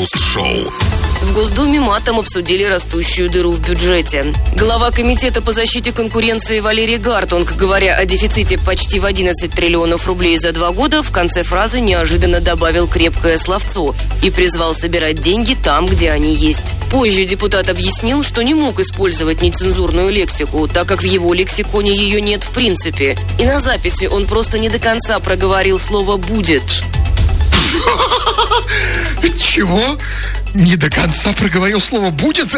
Крем-хруст-шоу. В Госдуме матом обсудили растущую дыру в бюджете. Глава Комитета по защите конкуренции Валерий Гартунг, говоря о дефиците почти в 11 триллионов рублей за 2 года, в конце фразы неожиданно добавил крепкое словцо и призвал собирать деньги там, где они есть. Позже депутат объяснил, что не мог использовать нецензурную лексику, так как в его лексиконе ее нет в принципе. И на записи он просто не до конца проговорил слово «будет». Чего? Не до конца проговорил слово «будет»?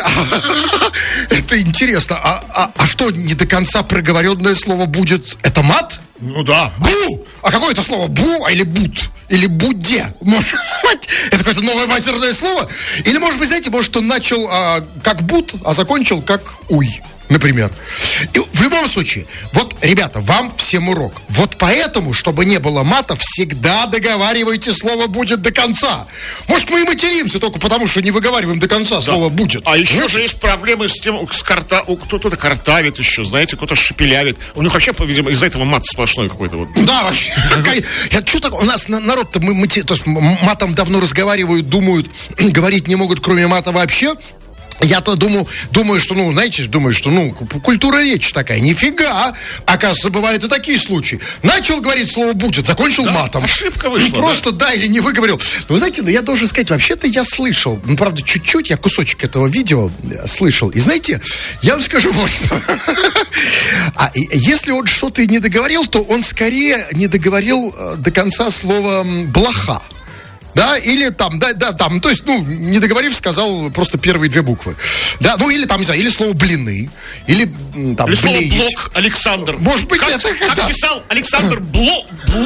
Это интересно. А что не до конца проговоренное слово «будет»? Это мат? Ну да. Бу! А какое это слово? Бу или бут? Или будде? Может быть, это какое-то новое матерное слово? Или, может быть, знаете, может, он начал как бут, а закончил как уй, например. И в любом случае, вот, ребята, вам всем урок. Вот поэтому, чтобы не было мата, всегда договаривайте слово «будет» до конца. Может, мы и материмся только потому, что не выговариваем до конца слово «будет». А еще же есть проблемы с тем, кто-то картавит еще, знаете, кто-то шепелявит. У них вообще, видимо, из-за этого мат сплошной какой-то. Вот. Да, вообще. Что такое? У нас народ-то то есть матом давно разговаривают, думают, говорить не могут, кроме мата вообще. Я-то думаю, что, культура речи такая. Нифига. Оказывается, бывают и такие случаи. Начал говорить слово «будет», закончил матом. Ошибка вышла. Просто да, или не выговорил. Но, знаете, я должен сказать, вообще-то я слышал. Правда, чуть-чуть, я кусочек этого видео слышал. И знаете, я вам скажу вот что. А если он что-то и не договорил, то он скорее не договорил до конца слова «блоха». Да, или там, то есть, не договорив, сказал просто первые 2 буквы. Да, или там, не знаю, или слово «блины», или там, или слово «блеять». «блок» Александр. Может быть, как писал Александр Блок.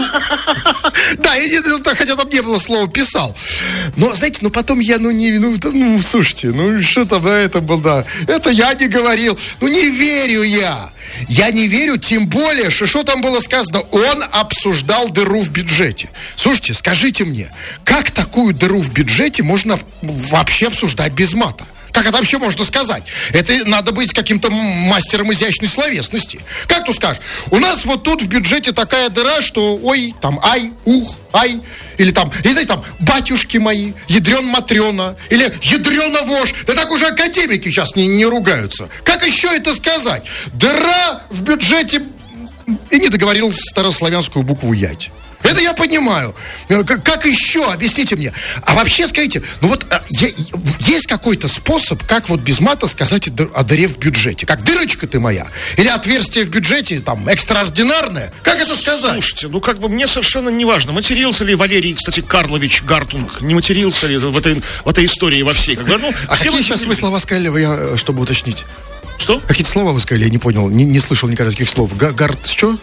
Да, хотя там не было слова «писал». Но, знаете, потом я, слушайте, что там, это было, да. Это я не говорил. Не верю я. Я не верю, тем более, что там было сказано, он обсуждал дыру в бюджете. Слушайте, скажите мне, как такую дыру в бюджете можно вообще обсуждать без мата? Как это вообще можно сказать? Это надо быть каким-то мастером изящной словесности. Как ты скажешь? У нас вот тут в бюджете такая дыра, что ой, там, ай, ух, ай. Или там, я знаете, там, батюшки мои, ядрен-матрена. Или ядрена-вож. Да так уже академики сейчас не ругаются. Как еще это сказать? Дыра в бюджете. И не договорил старославянскую букву «ять». Это я понимаю. Как еще? Объясните мне. А вообще скажите, есть какой-то способ, как вот без мата сказать о дыре в бюджете? Как дырочка ты моя? Или отверстие в бюджете, там, экстраординарное? Как это сказать? Слушайте, мне совершенно не важно, матерился ли Валерий, кстати, Карлович Гартунг, не матерился ли в этой истории во всей. Какие сейчас вы слова сказали, чтобы уточнить? Что? Какие-то слова вы сказали, я не понял, не слышал никогда таких слов. Что?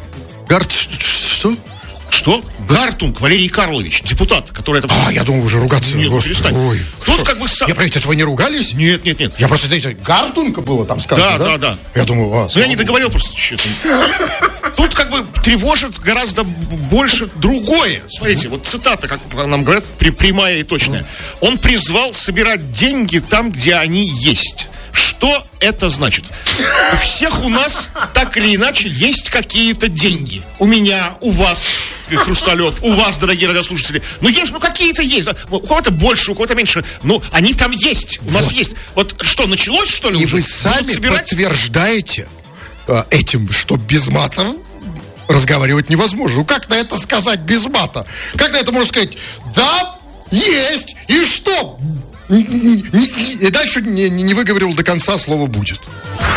Что? Гартунг Валерий Карлович, депутат, который это... я думал, уже ругаться. Нет, перестань. Ой, тут Я про этого не ругались? Нет. Я просто, Гартунга было там сказано, да? Я думаю, я не договорил просто честно. Тут тревожит гораздо больше другое. Смотрите, вот цитата, как нам говорят, прямая и точная. Он призвал собирать деньги там, где они есть. Что это значит? У всех у нас так или иначе есть какие-то деньги. У меня, у вас, Хрусталев, у вас, дорогие радиослушатели. Какие-то есть. У кого-то больше, у кого-то меньше. Они там есть. У нас есть. Вот что, началось, что ли, и уже? Вы сами подтверждаете этим, что без мата разговаривать невозможно. Как на это сказать без мата? Как на это можно сказать? Да, есть. И что? И дальше не выговорил до конца слово «будет».